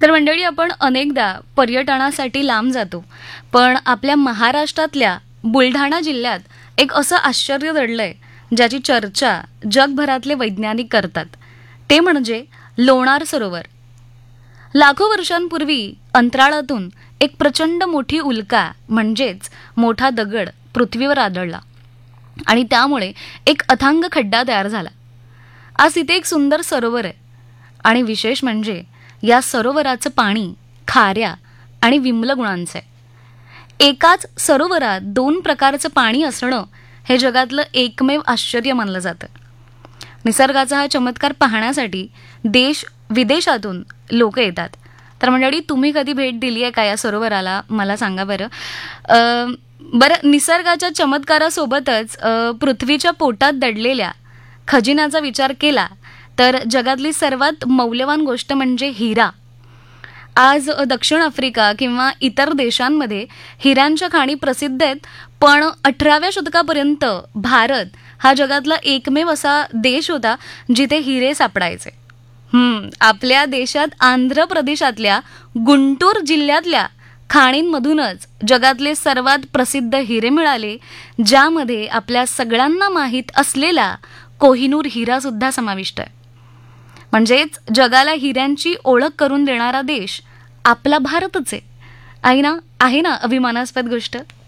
तर मंडळी, आपण अनेकदा पर्यटनासाठी लांब जातो, पण आपल्या महाराष्ट्रातल्या बुलढाणा जिल्ह्यात एक असं आश्चर्य दडलंय ज्याची चर्चा जगभरातले वैज्ञानिक करतात. ते म्हणजे लोणार सरोवर. लाखो वर्षांपूर्वी अंतराळातून एक प्रचंड मोठी उल्का म्हणजेच मोठा दगड पृथ्वीवर आदळला आणि त्यामुळे एक अथांग खड्डा तयार झाला. आज इथे एक सुंदर सरोवर आहे आणि विशेष म्हणजे या सरोवराचं पाणी खाऱ्या आणि विम्ल गुणांचं आहे. एकाच सरोवरात 2 प्रकारचं पाणी असणं हे जगातलं एकमेव आश्चर्य मानलं जातं. निसर्गाचा हा चमत्कार पाहण्यासाठी देश विदेशातून लोक येतात. तर मंडळी, तुम्ही कधी भेट दिली आहे का या सरोवराला? मला सांगा बरं. निसर्गाच्या चमत्कारासोबतच पृथ्वीच्या पोटात दडलेल्या खजिन्याचा विचार केला तर जगातली सर्वात मौल्यवान गोष्ट म्हणजे हिरा. आज दक्षिण आफ्रिका किंवा इतर देशांमध्ये हिऱ्यांच्या खाणी प्रसिद्ध आहेत, पण 18व्या शतकापर्यंत भारत हा जगातला एकमेव असा देश होता जिथे हिरे सापडायचे. आपल्या देशात आंध्र प्रदेशातल्या गुंटूर जिल्ह्यातल्या खाणींमधूनच जगातले सर्वात प्रसिद्ध हिरे मिळाले, ज्यामध्ये आपल्या सगळ्यांना माहीत असलेला कोहिनूर हिरा सुद्धा समाविष्ट आहे. म्हणजेच जगाला हिऱ्यांची ओळख करून देणारा देश आपला भारतच आहे. आहे ना अभिमानास्पद गोष्ट.